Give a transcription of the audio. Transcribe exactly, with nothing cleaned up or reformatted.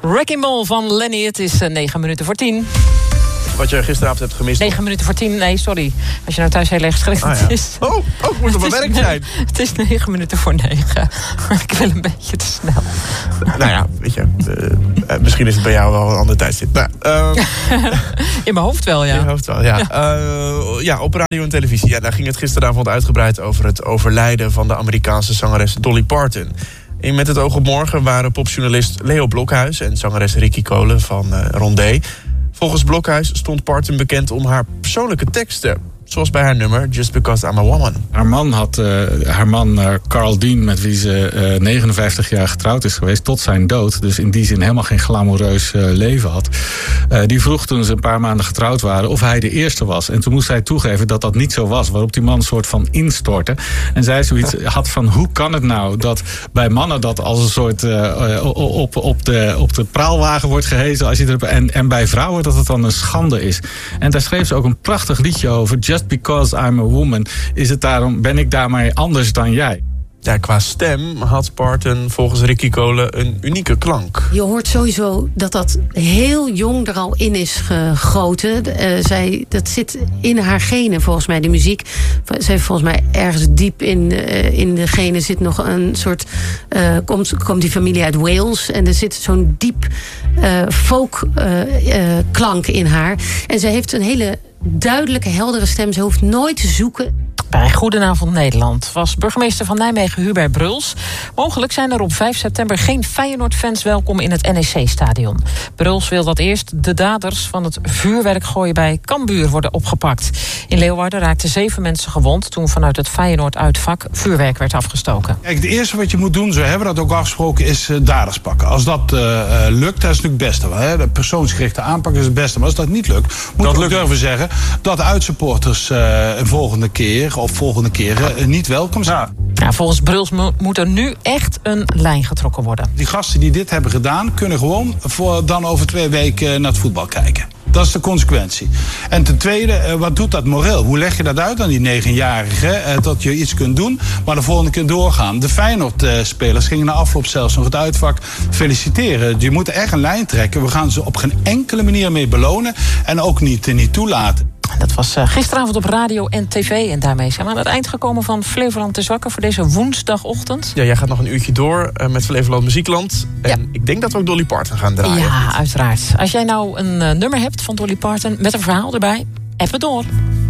Wrecking Ball van Lenny. Het is uh, negen minuten voor tien. Wat je gisteravond hebt gemist. Negen minuten voor tien, nee, sorry. Als je nou thuis heel erg schrikt, ah, ja. het is... Oh, oh moet op mijn werk zijn. Het is negen minuten voor negen. Ik wil een beetje te snel. Nou ja, weet je. Uh, misschien is het bij jou wel een ander tijdstip. Nou, uh, in mijn hoofd wel, ja. In je hoofd wel, ja. Ja. Uh, ja, op radio en televisie. Ja, daar ging het gisteravond uitgebreid over het overlijden van de Amerikaanse zangeres Dolly Parton. En met het oog op morgen waren popjournalist Leo Blokhuis en zangeres Ricky Cole van uh, Rondé. Volgens Blokhuis stond Parton bekend om haar persoonlijke teksten. Zoals bij haar nummer Just Because I'm a Woman. Haar man, had, uh, haar man uh, Carl Dean, met wie ze uh, negenenvijftig jaar getrouwd is geweest tot zijn dood. Dus in die zin helemaal geen glamoureus uh, leven had. Uh, die vroeg toen ze een paar maanden getrouwd waren of hij de eerste was. En toen moest hij toegeven dat dat niet zo was. Waarop die man een soort van instortte. En zij zoiets had van, hoe kan het nou dat bij mannen dat als een soort uh, op, op, de, op de praalwagen wordt gehezen. Als je er, en, en bij vrouwen dat het dan een schande is. En daar schreef ze ook een prachtig liedje over. Just because I'm a woman, is het daarom, ben ik daarmee anders dan jij? Ja, qua stem had Parton volgens Ricky Cole een unieke klank. Je hoort sowieso dat dat heel jong er al in is gegoten. Uh, zij, dat zit in haar genen volgens mij, de muziek. Ze heeft volgens mij ergens diep in, uh, in de genen zit nog een soort... Uh, komt, komt die familie uit Wales en er zit zo'n diep uh, folk uh, uh, klank in haar. En zij heeft een hele duidelijke, heldere stem. Ze hoeft nooit te zoeken. Bij Goedenavond Nederland was burgemeester van Nijmegen Hubert Bruls. Mogelijk zijn er op vijf september geen Feyenoord-fans welkom in het N E C-stadion. Bruls wil dat eerst de daders van het vuurwerkgooien bij Cambuur worden opgepakt. In Leeuwarden raakten zeven mensen gewond toen vanuit het Feyenoord-uitvak vuurwerk werd afgestoken. Kijk, het eerste wat je moet doen, zo hebben we dat ook afgesproken, is uh, daders pakken. Als dat uh, lukt, dat is natuurlijk het beste. Hè? De persoonsgerichte aanpak is het beste. Maar als dat niet lukt, moet je ook durven zeggen dat uitsupporters uh, een volgende keer of volgende keren uh, niet welkom zijn. Ja, volgens Bruls mo- moet er nu echt een lijn getrokken worden. Die gasten die dit hebben gedaan, kunnen gewoon voor dan over twee weken naar het voetbal kijken. Dat is de consequentie. En ten tweede, wat doet dat moreel? Hoe leg je dat uit aan die negenjarigen? Dat je iets kunt doen, maar de volgende keer doorgaan. De Feyenoord-spelers gingen na afloop zelfs nog het uitvak feliciteren. Je moet echt een lijn trekken. We gaan ze op geen enkele manier mee belonen en ook niet, niet toelaten. Dat was uh, gisteravond op radio en tv. En daarmee zijn we aan het eind gekomen van Flevoland te Zwakker voor deze woensdagochtend. Ja, jij gaat nog een uurtje door uh, met Flevoland Muziekland. En ja. ik denk dat we ook Dolly Parton gaan draaien. Ja, uiteraard. Als jij nou een uh, nummer hebt van Dolly Parton met een verhaal erbij, app het door.